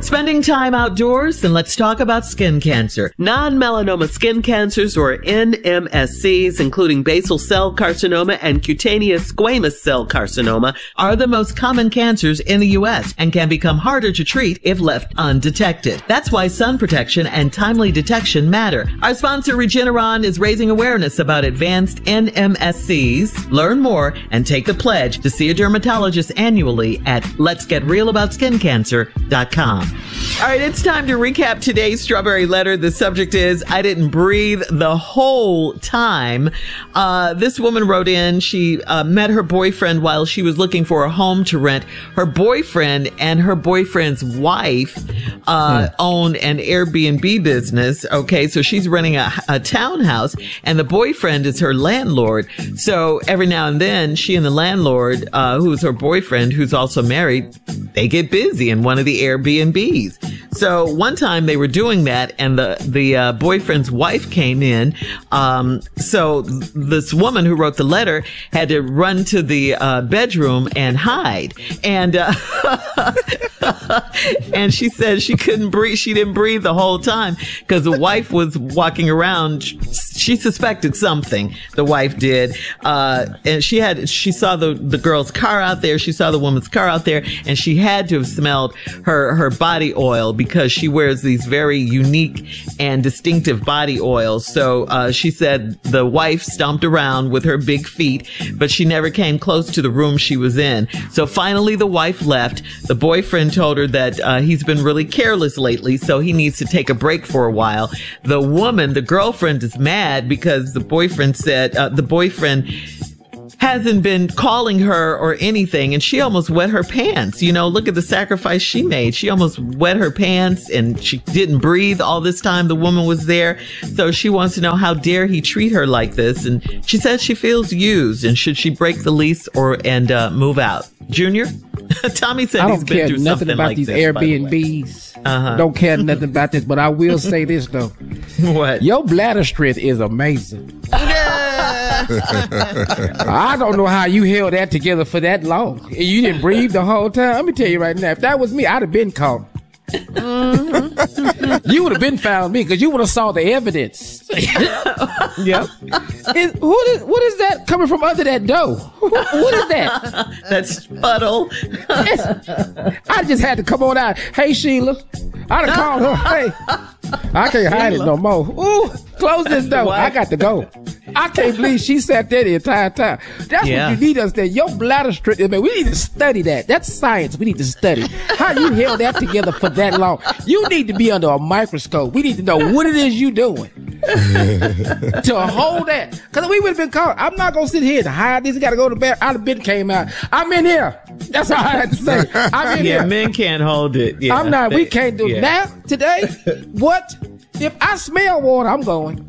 Spending time outdoors? Then let's talk about skin cancer. Non-melanoma skin cancers, or NMSCs, including basal cell carcinoma and cutaneous squamous cell carcinoma, are the most common cancers in the U.S. and can become harder to treat if left undetected. That's why sun protection and timely detection matter. Our sponsor, Regeneron, is raising awareness about advanced NMSCs. Learn more and take the pledge to see a dermatologist annually at letsgetrealaboutSkinCancer.com. All right, it's time to recap today's Strawberry Letter. The subject is, I didn't breathe the whole time. This woman wrote in, she met her boyfriend while she was looking for a home to rent. Her boyfriend and her boyfriend's wife own an Airbnb business. Okay, so she's renting a townhouse, and the boyfriend is her landlord. So every now and then, she and the landlord, who's her boyfriend, who's also married, they get busy in one of the Airbnbs. So one time they were doing that, and the boyfriend's wife came in. So this woman who wrote the letter had to run to the bedroom and hide. And and she said she couldn't breathe. She didn't breathe the whole time because the wife was walking around. She suspected something. The wife did, and she saw the girl's car out there. She saw the woman's car out there, and she had to have smelled her body oil because she wears these very unique and distinctive body oils. So she said the wife stomped around with her big feet, but she never came close to the room she was in. So finally the wife left. The boyfriend told her that he's been really careless lately, so he needs to take a break for a while. The girlfriend is mad because the boyfriend said the boyfriend hasn't been calling her or anything, and she almost wet her pants. You know, look at the sacrifice she made. She almost wet her pants, and she didn't breathe all this time the woman was there. So she wants to know, how dare he treat her like this? And she says she feels used, and should she break the lease and move out? Junior? Tommy said he's been through something like this. I don't care nothing about these Airbnbs. Don't care nothing about this, but I will say this, though. What? Your bladder strength is amazing. I don't know how you held that together for that long. You didn't breathe the whole time. Let me tell you right now, if that was me, I'd have been caught. You would have been found me because you would have saw the evidence. Yep. What is that coming from under that door? What is that? That's Puddle. I just had to come on out. Hey, Sheila. I'd have called her. Hey, I can't hide it no more. Ooh, close this door. I got to go. I can't believe she sat there the entire time. That's what you need to understand. Your bladder strength, man, we need to study that. That's science. We need to study how you held that together for that long. You need to be under a microscope. We need to know what it is you doing to hold that. Because we would have been caught. I'm not going to sit here and hide this. You got to go to bed. I'd have been came out. I'm in here. That's all I had to say. I'm in here. Men can't hold it. Yeah, I'm not. We can't do it. Now, today, what? If I smell water, I'm going.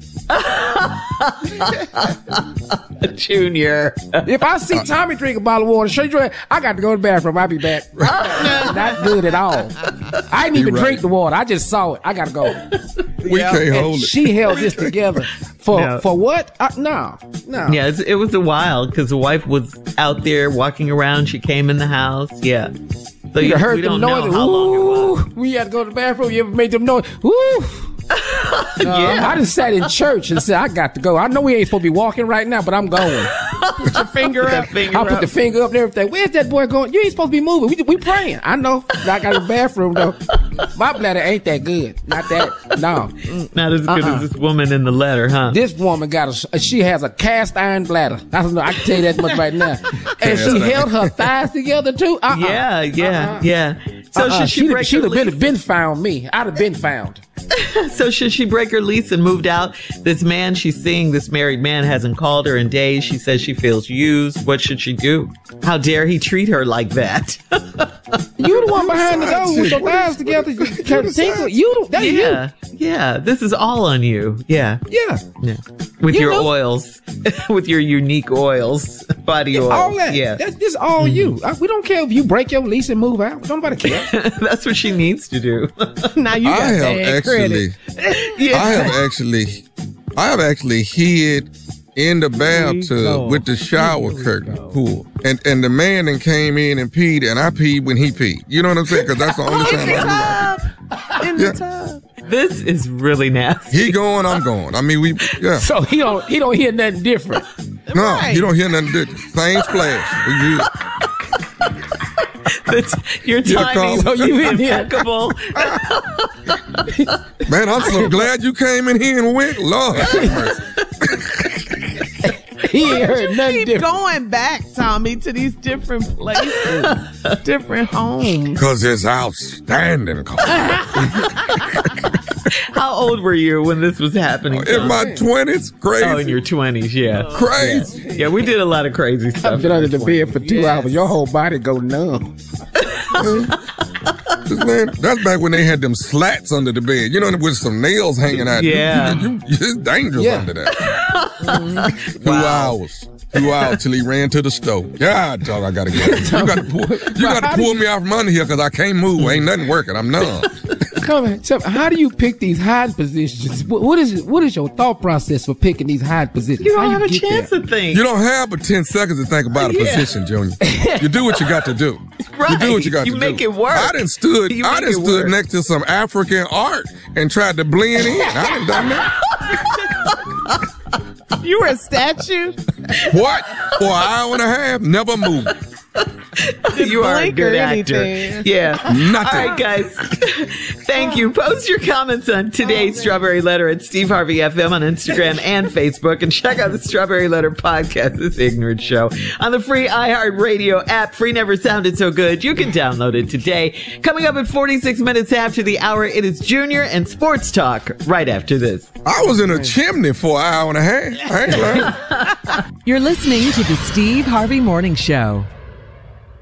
Junior. If I see Tommy drink a bottle of water, I got to go to the bathroom. I'll be back. Not good at all. I didn't even drink the water. I just saw it. I got to go. We can't hold it. She held this together for what? No. Yeah, it was a while because the wife was out there walking around. She came in the house. Yeah. So you heard we them don't know noises. how long it was. We had to go to the bathroom. You ever made them noise? Woo! I just sat in church and said, I got to go. I know we ain't supposed to be walking right now, but I'm going. Put your finger up. I'll put the finger up and everything. Where's that boy going? You ain't supposed to be moving. We praying. I know. I got a bathroom, though. My bladder ain't that good. Not that. No. Not as good as this woman in the letter, huh? This woman she has a cast iron bladder. I don't know. I can tell you that much right now. And she held her thighs together, too. Yeah. So should she break her lease? She'd have been found me. I'd have been found. So should she break her lease and moved out? This man she's seeing, this married man, hasn't called her in days. She says she feels used. What should she do? How dare he treat her like that? You the one behind the door with your thighs together. Yeah. This is all on you. Yeah. With your oils, with your unique oils, body oil. All that. Yeah. This all you. We don't care if you break your lease and move out. Nobody care. That's what she needs to do. Now you got bad credit. I have actually hid in the bathtub with the shower curtain pulled. And the man then came in and peed, and I peed when he peed. You know what I'm saying? Because that's the only time I do that. in the tub. This is really nasty. He going, I'm going. I mean, So he don't hear nothing different. No, Right. you don't hear nothing different. Same splash. We good. Your timing So you in is here. impeccable. Man, I'm so glad you came in here and went. Lord have mercy. He ain't heard nothing Keep different. going back, Tommy, to these different places, different homes. Because it's outstanding. How old were you when this was happening? In my 20s, crazy. Oh, in your 20s, yeah. Crazy. Yeah, we did a lot of crazy stuff. I've been under the bed for 2 hours. Your whole body go numb. Man, that's back when they had them slats under the bed. You know, with some nails hanging out. Yeah. It's dangerous under that. 2 hours. 2 hours till he ran to the stove. God, dog, I gotta go. You gotta pull me out from under here because I can't move. Ain't nothing working. I'm numb. Come on, tell me, how do you pick these hiding positions? What is your thought process for picking these hiding positions? You How don't have a get chance there? to think. You don't have but 10 seconds to think about a position, Junior. You do what you got to do. Right. You do what you got to do. You make it work. I done stood You make it stood work. next to some African art and tried to blend in. I done done that. You were a statue? What? For an hour and a half, never moved. You are a blink good or actor. anything. Yeah. Nothing. All right, guys. Thank you. Post your comments on today's Strawberry Letter at Steve Harvey FM on Instagram and Facebook. And check out the Strawberry Letter podcast, This Ignorant Show, on the free iHeartRadio app. Free never sounded so good. You can download it today. Coming up at 46 minutes after the hour, it is Junior and Sports Talk right after this. I was in a chimney for an hour and a half. I ain't lying. You're listening to the Steve Harvey Morning Show.